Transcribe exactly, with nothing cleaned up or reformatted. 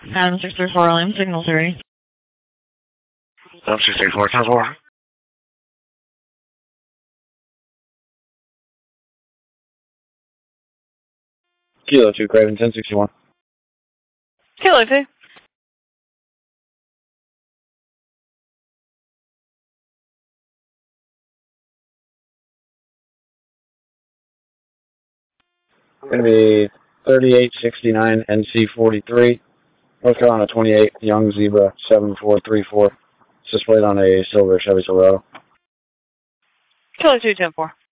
Adam six three four William, signal three. Adam six three four, ten four. Kilo two, Craven, ten sixty-one. Kilo two. Going to be thirty-eight sixty-nine N C forty-three. North Carolina twenty-eight, Young Zebra seven four three four. It's displayed on a silver Chevy Silverado. Kilo two, ten four.